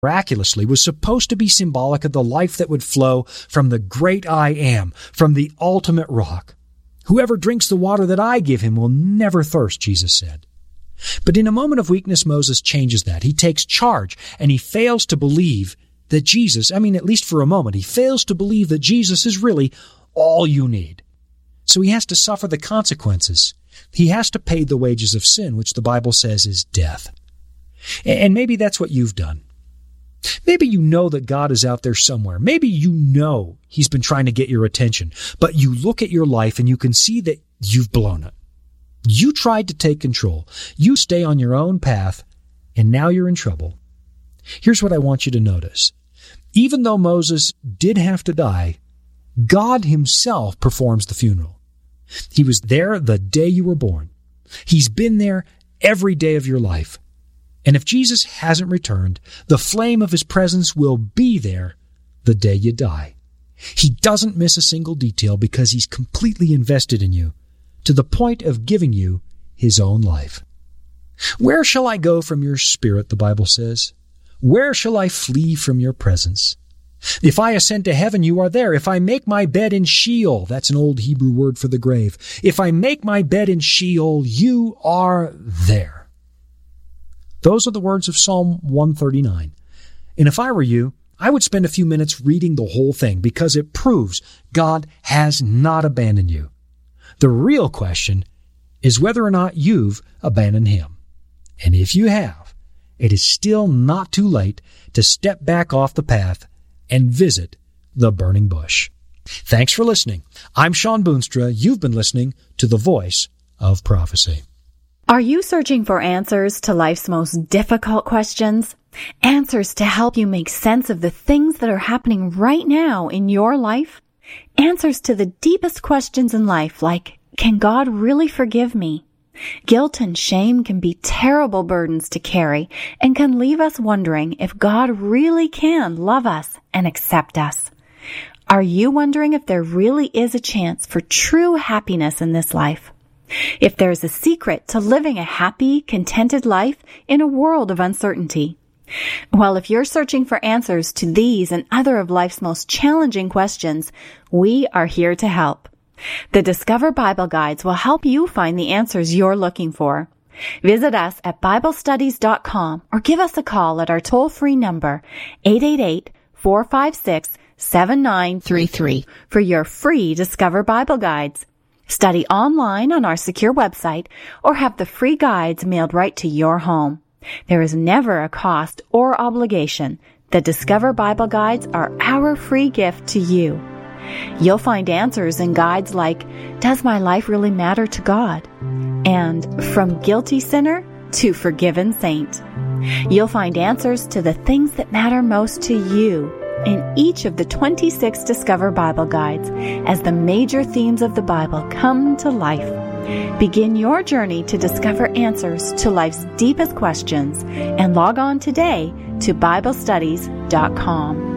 miraculously was supposed to be symbolic of the life that would flow from the great I Am, from the ultimate rock. Whoever drinks the water that I give him will never thirst, Jesus said. But in a moment of weakness, Moses changes that. He takes charge, and he fails to believe that Jesus, at least for a moment, he fails to believe that Jesus is really all you need. So he has to suffer the consequences. He has to pay the wages of sin, which the Bible says is death. And maybe that's what you've done. Maybe you know that God is out there somewhere. Maybe you know He's been trying to get your attention, but you look at your life and you can see that you've blown it. You tried to take control. You stay on your own path, and now you're in trouble. Here's what I want you to notice. Even though Moses did have to die, God Himself performs the funeral. He was there the day you were born. He's been there every day of your life. And if Jesus hasn't returned, the flame of His presence will be there the day you die. He doesn't miss a single detail because He's completely invested in you, to the point of giving you His own life. Where shall I go from your spirit, the Bible says? Where shall I flee from your presence? If I ascend to heaven, you are there. If I make my bed in Sheol, that's an old Hebrew word for the grave. If I make my bed in Sheol, you are there. Those are the words of Psalm 139. And if I were you, I would spend a few minutes reading the whole thing because it proves God has not abandoned you. The real question is whether or not you've abandoned Him. And if you have, it is still not too late to step back off the path and visit the burning bush. Thanks for listening. I'm Sean Boonstra. You've been listening to The Voice of Prophecy. Are you searching for answers to life's most difficult questions? Answers to help you make sense of the things that are happening right now in your life? Answers to the deepest questions in life, like, can God really forgive me? Guilt and shame can be terrible burdens to carry and can leave us wondering if God really can love us and accept us. Are you wondering if there really is a chance for true happiness in this life? If there's a secret to living a happy, contented life in a world of uncertainty? Well, if you're searching for answers to these and other of life's most challenging questions, we are here to help. The Discover Bible Guides will help you find the answers you're looking for. Visit us at BibleStudies.com or give us a call at our toll-free number, 888-456-7933, for your free Discover Bible Guides. Study online on our secure website or have the free guides mailed right to your home. There is never a cost or obligation. The Discover Bible Guides are our free gift to you. You'll find answers in guides like, Does my life really matter to God? And From Guilty Sinner to Forgiven Saint. You'll find answers to the things that matter most to you in each of the 26 Discover Bible Guides as the major themes of the Bible come to life. Begin your journey to discover answers to life's deepest questions and log on today to BibleStudies.com.